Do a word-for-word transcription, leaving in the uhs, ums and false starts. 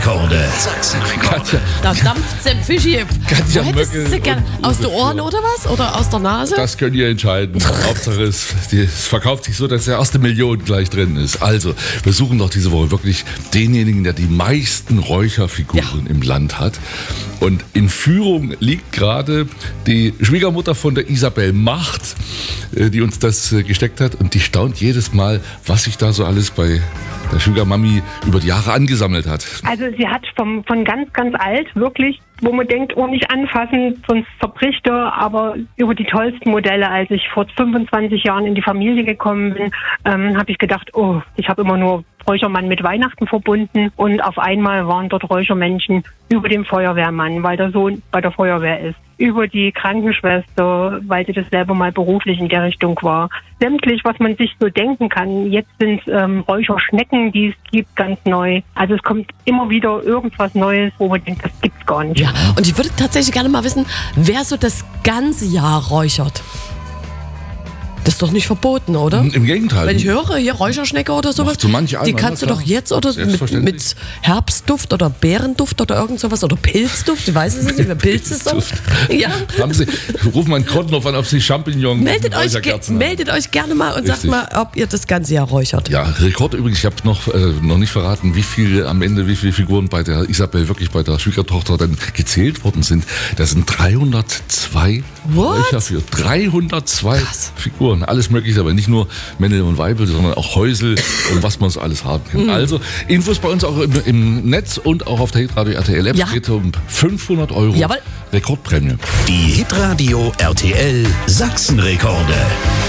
Sachsenrekorde. Sachsenrekorde. Da dampft es im Fischchen. Katja Wo hättest du Möckel sie gern? und Aus Uwe den Ohren Schur. oder was? Oder aus der Nase? Das könnt ihr entscheiden. Hauptsache es, die, es verkauft sich so, dass der erste Million gleich drin ist. Also, wir suchen doch diese Woche wirklich denjenigen, der die meisten Räucherfiguren im Land hat. Und in Führung liegt gerade die Schwiegermutter von der Isabel Macht, äh, die uns das äh, gesteckt hat. Und die staunt jedes Mal, was sich da so alles bei der Schwiegermami über die Jahre angesammelt hat. Also sie hat vom, von ganz, ganz alt wirklich, wo man denkt, oh, nicht anfassen, sonst zerbricht er, aber über die tollsten Modelle. Als ich vor fünfundzwanzig Jahren in die Familie gekommen bin, ähm, habe ich gedacht, oh, ich habe immer nur Räuchermann mit Weihnachten verbunden und auf einmal waren dort Räuchermännchen über dem Feuerwehrmann, weil der Sohn bei der Feuerwehr ist, über die Krankenschwester, weil sie das selber mal beruflich in der Richtung war. Sämtlich, was man sich so denken kann. Jetzt sind ähm, Räucherschnecken, die es gibt, ganz neu. Also es kommt immer wieder irgendwas Neues, wo man denkt, das gibt's gar nicht. Ja, und ich würde tatsächlich gerne mal wissen, wer so das ganze Jahr räuchert. Das ist doch nicht verboten, oder? Im Gegenteil. Wenn ich höre, hier Räucherschnecke oder sowas, Macht so manch einer, die kannst na du klar. doch jetzt oder mit, Selbstverständlich. mit Herbstduft oder Beerenduft oder irgend sowas oder Pilzduft, ich weiß es nicht, wer Pilze ist. Ja. Haben Sie, rufen wir einen Krottenhof an, ob Sie Champignon Meldet, euch, ge Räucherkerzen haben. meldet euch gerne mal und sagt Richtig. mal, ob ihr das ganze Jahr räuchert. Ja, Rekord übrigens, ich habe noch, äh, noch nicht verraten, wie viele am Ende, wie viele Figuren bei der Isabel, wirklich bei der Schwiegertochter dann gezählt worden sind. Das sind dreihundertzwei What? Räucher für dreihundertzwei Krass. Figuren. Alles mögliche, aber nicht nur Männel und Weibel, sondern auch Häusel und was man so alles haben kann. Also Infos bei uns auch im, im Netz und auch auf der Hitradio R T L App. Ja. Es geht um fünfhundert Euro Jawohl. Rekordprämie. Die Hitradio R T L Sachsenrekorde.